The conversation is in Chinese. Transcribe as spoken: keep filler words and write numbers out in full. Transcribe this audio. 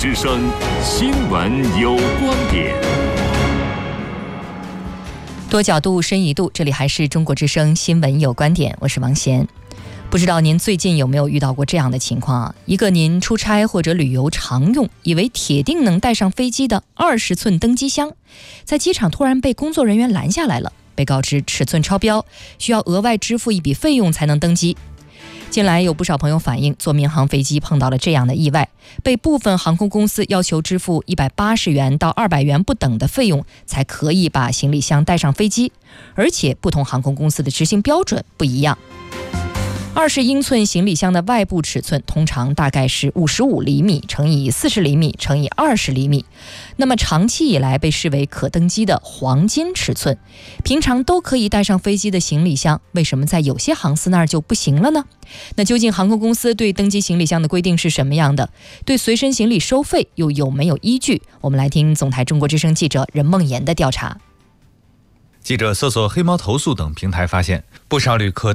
之声新闻有观点， 多角度深一度，这里还是中国之声新闻有观点，我是王贤。不知道您最近有没有遇到过这样的情况啊？一个您出差或者旅游常用，以为铁定能带上飞机的二十寸登机箱，在机场突然被工作人员拦下来了，被告知尺寸超标，需要额外支付一笔费用才能登机。近来有不少朋友反映，坐民航飞机碰到了这样的意外，被部分航空公司要求支付一百八十元到二百元不等的费用，才可以把行李箱带上飞机，而且不同航空公司的执行标准不一样。二十英寸行李箱的外部尺寸通常大概是五十五厘米乘以四十厘米乘以二十厘米，那么长期以来被视为可登机的黄金尺寸。平常都可以带上飞机的行李箱，为什么在有些航司那儿就不行了呢？那究竟航空公司对登机行李箱的规定是什么样的？对随身行李收费又有没有依据？我们来听总台中国之声记者任梦妍的调查。 记者搜索黑猫投诉等平台发现，不少旅客